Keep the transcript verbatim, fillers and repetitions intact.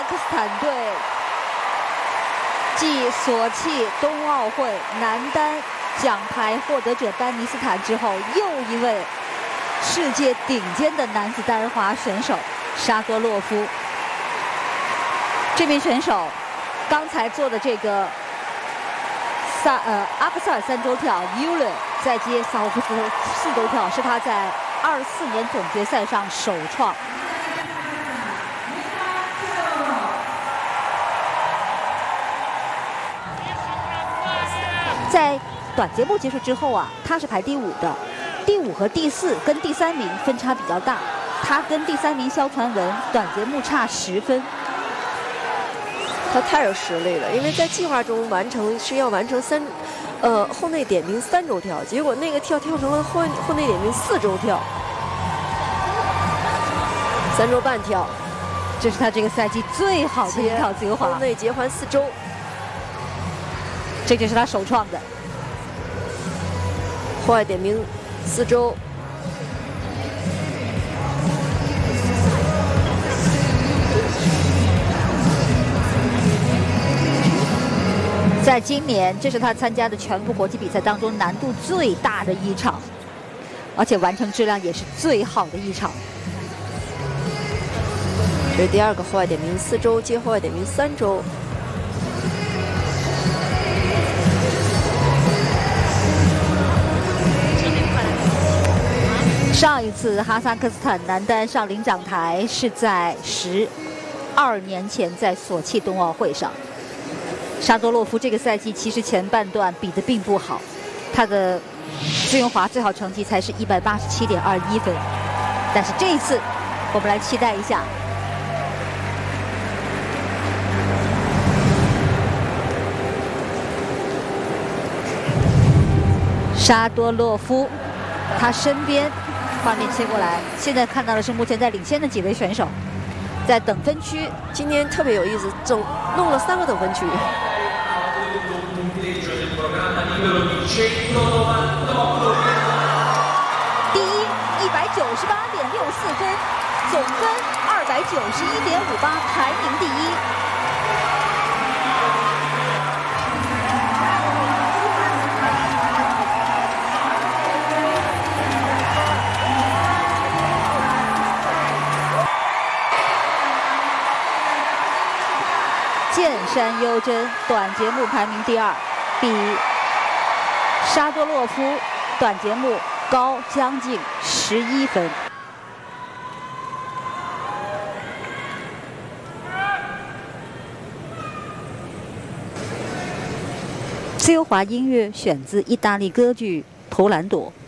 克斯坦队继索契冬奥会男单奖牌获得者丹尼斯坦之后，又一位世界顶尖的男子单人滑选手沙多洛夫。这名选手刚才做的这个萨呃阿克塞尔三周跳 U L 再接萨霍夫斯四周跳，是他在二四年总决赛上首创。在短节目结束之后啊，他是排第五的，第五和第四跟第三名分差比较大，他跟第三名肖传文短节目差十分。 他太有实力了，因为在计划中完成是要完成三，呃后内点名三周跳，结果那个跳跳成了后后内点名四周跳，三周半跳， 这是他这个赛季最好的一套自由滑， 后内结环四周。 这就是他首创的。 户外点名四周， 在今年，这是他参加的全部国际比赛当中难度最大的一场，而且完成质量也是最好的一场。 这是第二个户外点名四周接户外点名三周。 上一次哈萨克斯坦男单上领奖台是在十二年前，在索契冬奥会上。沙多洛夫这个赛季其实前半段比得并不好，他的自由滑最好成绩才是一百八十七点二一分。但是这一次，我们来期待一下。沙多洛夫，他身边。画面切过来，现在看到的是目前在领先的几位选手，在等分区。 今天特别有意思，整弄了三个等分区。 第一，一百九十八点六四分，总分二百九十一点五八，排名第一。剑山优真短节目排名第二，比沙多洛夫短节目高将近十一分。自由滑音乐选自意大利歌剧《图兰朵》。